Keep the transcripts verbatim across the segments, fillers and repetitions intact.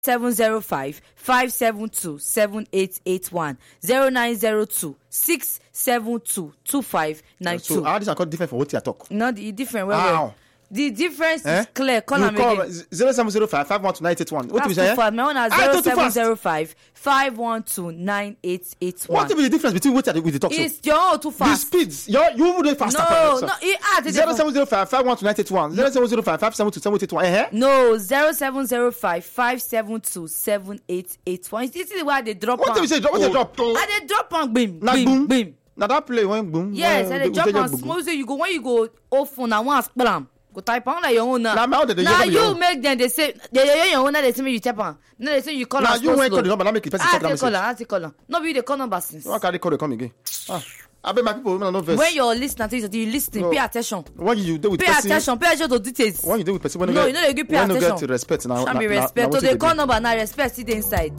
seven zero five five seven two seven eight eight one zero nine zero two six seven two two five nine two. So how this are called different from what you talk? No, the different. Well, How? well. The difference Eh? is clear. Call You them call again. zero seven zero five five one two nine eight one. What That's is too it? fast. My own is Ah, zero too seven fast. zero five five one two nine eight eight one. What will be the difference between what you with the talk show? It's your own too The fast. speeds. Your you would faster. No, no, it adds Zero seven zero five five one two nine eight one. Zero seven zero five five seven two seven eight one. Eh? No, zero seven zero five five seven two seven eight eight one. This is why they drop. What do you say? Drop? What they drop? Ah, they drop on bim, Na bim, boom. bim. Now that play when boom. Yes, when and they we- drop we on just boom. small. So you go when you go off on and one splam. Go type on like your own now. Now, my own, they- they Now give them your you own. make them. They say they they your own. Now they say me you tap on. Now they say you call. Now us you slow, went to slow. the number. Now make the person I check that take call. message. I take call. No be the call number since. Why can't they call? They come again. Ah, I bet my people will not verse. When you're listening to it, you listen. No. Pay attention. When you do with Pay person, attention. Pay attention to details. when you do with person, when No, you you get, know they give pay when you attention. get respect now. Shall now- be now- respect. now So what they they call do. number now. Respect see the inside.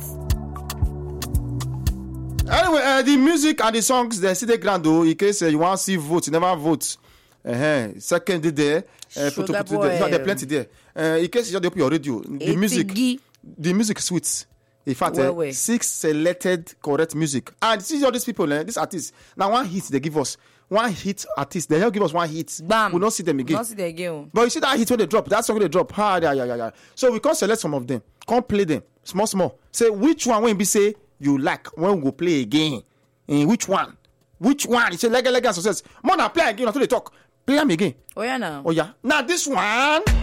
Anyway, uh, the music and the songs they see the grand though. In case uh, you want to see vote, you never vote. Uh-huh. Second day there, uh, put Sugar put there. boy. There's plenty there. Uh, in case you just open your radio, the music, Etigi. the music sweets. In fact, Well, uh, well. six selected correct music. And see all these people, uh, these artists. Now one hit they give us one hit artist. They don't give us one hit. Bam. We don't see them again. Not see them again. But you see that hit when they drop, that song when they drop, ah, yeah, yeah, yeah, yeah. So we can select some of them, come play them, small, small. Say which one when we say you like when we go play again. In which one? Which one? You say lega lega success. More than play again until they talk. Play them again. Oh yeah now. Oh yeah. Now this one.